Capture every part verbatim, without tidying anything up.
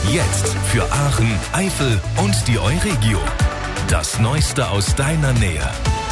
Jetzt für Aachen, Eifel und die Euregio. Das Neueste aus deiner Nähe.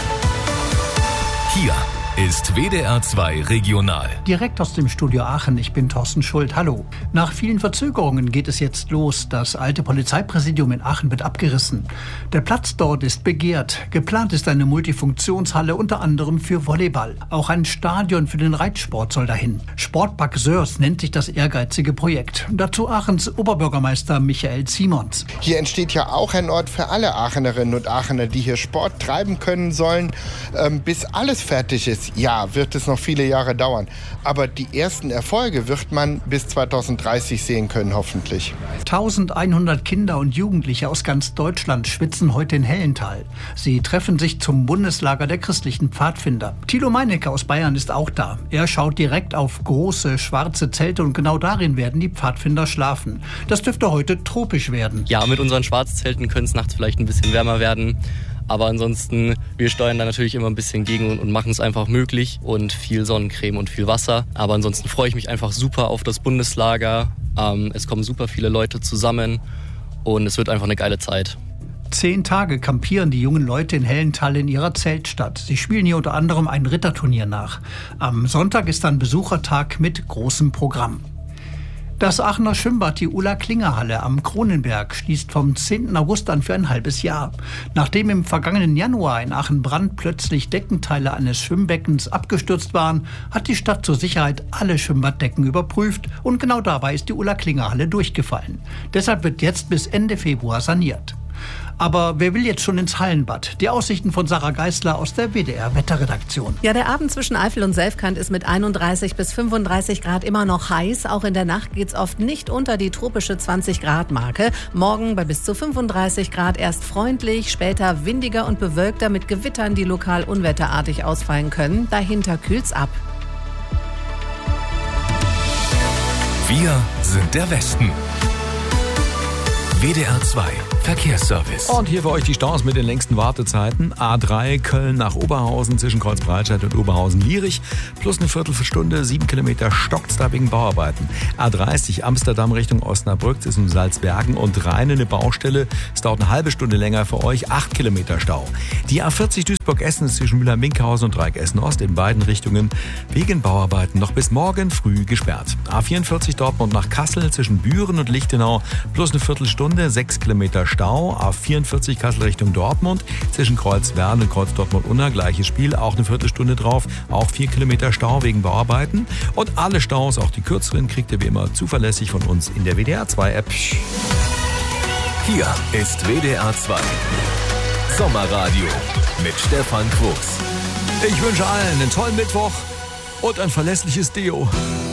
Hier ist W D R zwei Regional. Direkt aus dem Studio Aachen, ich bin Thorsten Schuld. Hallo. Nach vielen Verzögerungen geht es jetzt los. Das alte Polizeipräsidium in Aachen wird abgerissen. Der Platz dort ist begehrt. Geplant ist eine Multifunktionshalle, unter anderem für Volleyball. Auch ein Stadion für den Reitsport soll dahin. Sportpark Sörs nennt sich das ehrgeizige Projekt. Dazu Aachens Oberbürgermeister Michael Simons. Hier entsteht ja auch ein Ort für alle Aachenerinnen und Aachener, die hier Sport treiben können sollen, ähm, bis alles fertig ist. Ja, wird es noch viele Jahre dauern. Aber die ersten Erfolge wird man bis zweitausenddreißig sehen können, hoffentlich. eintausendeinhundert Kinder und Jugendliche aus ganz Deutschland schwitzen heute in Hellenthal. Sie treffen sich zum Bundeslager der christlichen Pfadfinder. Thilo Meinecke aus Bayern ist auch da. Er schaut direkt auf große, schwarze Zelte und genau darin werden die Pfadfinder schlafen. Das dürfte heute tropisch werden. Ja, mit unseren Schwarzzelten könnte es nachts vielleicht ein bisschen wärmer werden. Aber ansonsten, wir steuern da natürlich immer ein bisschen gegen und, und machen es einfach möglich. Und viel Sonnencreme und viel Wasser. Aber ansonsten freue ich mich einfach super auf das Bundeslager. Ähm, es kommen super viele Leute zusammen und es wird einfach eine geile Zeit. Zehn Tage kampieren die jungen Leute in Hellenthal in ihrer Zeltstadt. Sie spielen hier unter anderem ein Ritterturnier nach. Am Sonntag ist dann Besuchertag mit großem Programm. Das Aachener Schwimmbad, die Ulla-Klinger-Halle am Kronenberg, schließt vom zehnten August an für ein halbes Jahr. Nachdem im vergangenen Januar in Aachen-Brand plötzlich Deckenteile eines Schwimmbeckens abgestürzt waren, hat die Stadt zur Sicherheit alle Schwimmbaddecken überprüft und genau dabei ist die Ulla-Klinger-Halle durchgefallen. Deshalb wird jetzt bis Ende Februar saniert. Aber wer will jetzt schon ins Hallenbad? Die Aussichten von Sarah Geisler aus der W D R-Wetterredaktion. Ja, der Abend zwischen Eifel und Selfkant ist mit einunddreißig bis fünfunddreißig Grad immer noch heiß. Auch in der Nacht geht's oft nicht unter die tropische zwanzig Grad Marke. Morgen bei bis zu fünfunddreißig Grad erst freundlich, später windiger und bewölkter mit Gewittern, die lokal unwetterartig ausfallen können. Dahinter kühlt's ab. Wir sind der Westen. W D R zwei Verkehrsservice. Und hier für euch die Staus mit den längsten Wartezeiten. A drei Köln nach Oberhausen zwischen Kreuzbreitscheid und Oberhausen-Lierich. Plus eine Viertelstunde, sieben Kilometer stockt's da wegen Bauarbeiten. A dreißig Amsterdam Richtung Osnabrück zwischen Salzbergen und Rhein eine Baustelle. Es dauert eine halbe Stunde länger für euch, acht Kilometer Stau. Die A vierzig Duisburg-Essen ist zwischen Mühlheim-Minkhausen und Dreieck Essen-Ost in beiden Richtungen wegen Bauarbeiten noch bis morgen früh gesperrt. A vierundvierzig Dortmund nach Kassel zwischen Büren und Lichtenau plus eine Viertelstunde, sechs Kilometer Stau. A vierundvierzig Kassel Richtung Dortmund zwischen Kreuzwern und Kreuz Dortmund-Unna, gleiches Spiel, auch eine Viertelstunde drauf, auch vier Kilometer Stau wegen Bauarbeiten. Und alle Staus, auch die kürzeren, kriegt ihr wie immer zuverlässig von uns in der W D R zwei App. Hier ist W D R zwei Sommerradio mit Stefan Quuchs. Ich wünsche allen einen tollen Mittwoch und ein verlässliches Deo.